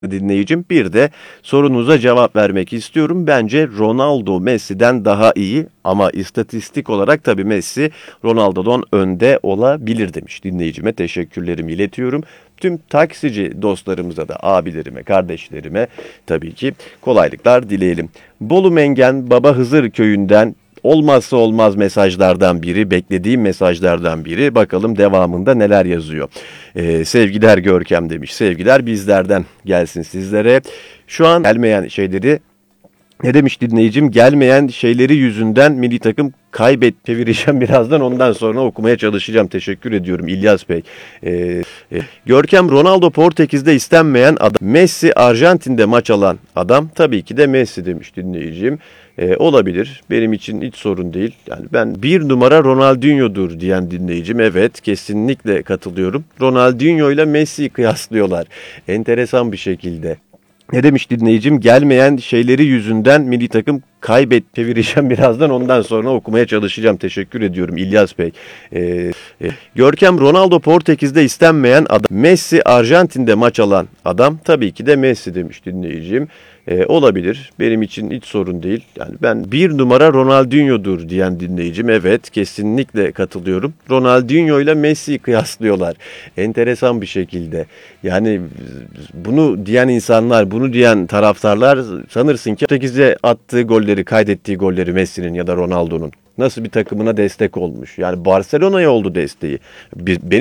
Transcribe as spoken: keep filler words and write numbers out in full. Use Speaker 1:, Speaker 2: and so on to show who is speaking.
Speaker 1: dinleyicim. Bir de sorunuza cevap vermek istiyorum. Bence Ronaldo Messi'den daha iyi ama istatistik olarak tabii Messi Ronaldo'dan önde olabilir demiş. Dinleyicime teşekkürlerimi iletiyorum. Tüm taksici dostlarımıza da abilerime, kardeşlerime tabii ki kolaylıklar dileyelim. Bolu Mengen Baba Hızır köyünden olmazsa olmaz mesajlardan biri, beklediğim mesajlardan biri. Bakalım devamında neler yazıyor. Ee, sevgiler Görkem demiş. Sevgiler bizlerden gelsin sizlere. Şu an gelmeyen şeyleri, ne demiş dinleyicim? Gelmeyen şeyleri yüzünden milli takım kaybet çevireceğim birazdan, ondan sonra okumaya çalışacağım. Teşekkür ediyorum İlyas Bey. Ee, e, Görkem Ronaldo Portekiz'de istenmeyen adam. Messi Arjantin'de maç alan adam. Tabii ki de Messi demiş dinleyicim. Ee, olabilir. Benim için hiç sorun değil. Yani ben bir numara Ronaldinho'dur diyen dinleyicim. Evet, kesinlikle katılıyorum. Ronaldinho ile Messi'yi kıyaslıyorlar. Enteresan bir şekilde. Ne demiş dinleyicim? Gelmeyen şeyleri yüzünden milli takım kaybet çevireceğim birazdan, ondan sonra okumaya çalışacağım. Teşekkür ediyorum İlyas Bey. Ee, e, Görkem Ronaldo Portekiz'de istenmeyen adam. Messi Arjantin'de maç alan adam. Tabii ki de Messi demiş dinleyicim. Ee, olabilir. Benim için hiç sorun değil. Yani ben bir numara Ronaldinho'dur diyen dinleyicim. Evet, kesinlikle katılıyorum. Ronaldinho ile Messi'yi kıyaslıyorlar. Enteresan bir şekilde. Yani bunu diyen insanlar, bunu diyen taraftarlar sanırsın ki Portekiz'de attığı golleri, kaydettiği golleri Messi'nin ya da Ronaldo'nun nasıl bir takımına destek olmuş. Yani Barcelona'ya oldu desteği. Bir,